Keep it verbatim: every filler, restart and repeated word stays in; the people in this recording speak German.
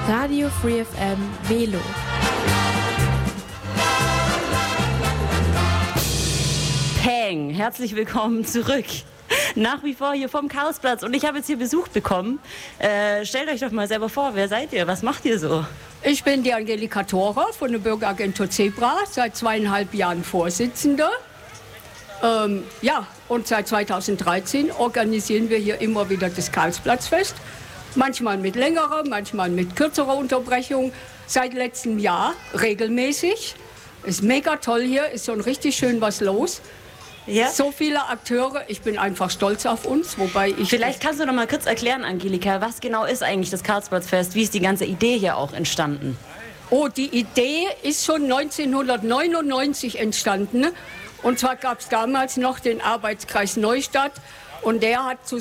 Radio Free F M Velo. Peng, herzlich willkommen zurück. Nach wie vor hier vom Karlsplatz und ich habe jetzt hier Besuch bekommen. Äh, stellt euch doch mal selber vor, wer seid ihr? Was macht ihr so? Ich bin die Angelika Thore von der Bürgeragentur Zebra, seit zweieinhalb Jahren Vorsitzende. Ähm, ja, und seit zweitausenddreizehn organisieren wir hier immer wieder das Karlsplatzfest. Manchmal mit längerer, manchmal mit kürzerer Unterbrechung. Seit letztem Jahr regelmäßig. Ist mega toll hier, ist schon richtig schön was los. Ja. So viele Akteure, ich bin einfach stolz auf uns, wobei ich... Vielleicht kannst du noch mal kurz erklären, Angelika, was genau ist eigentlich das Karlsplatzfest? Wie ist die ganze Idee hier auch entstanden? Oh, die Idee ist schon neunzehnhundertneunundneunzig entstanden. Und zwar gab es damals noch den Arbeitskreis Neustadt und der hat zu